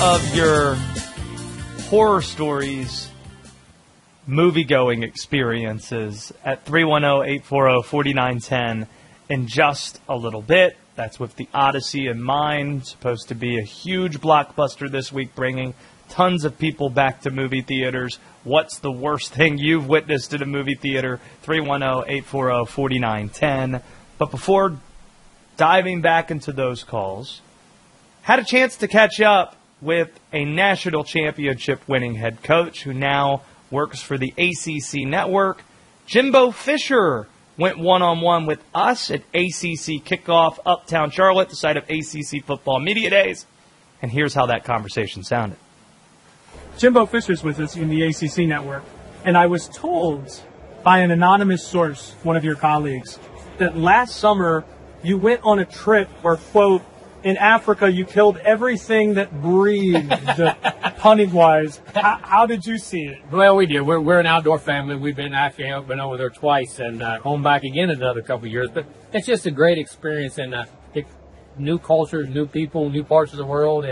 of your horror stories, movie-going experiences at 310-840-4910 in just a little bit. That's with The Odyssey in mind. Supposed to be a huge blockbuster this week, bringing tons of people back to movie theaters. What's the worst thing you've witnessed at a movie theater? 310-840-4910. But before diving back into those calls, had a chance to catch up with a national championship winning head coach who now works for the ACC network. Jimbo Fisher went one-on-one with us at ACC Kickoff, Uptown Charlotte, the site of ACC Football Media Days. And here's how that conversation sounded. Jimbo Fisher's with us in the ACC network, and I was told by an anonymous source, one of your colleagues, that last summer you went on a trip where, quote, in Africa you killed everything that breathed, hunting-wise. How did you see it? Well, we did. We're an outdoor family. We've been actually been over there twice and home back again in another couple of years. But it's just a great experience and new cultures, new people, new parts of the world.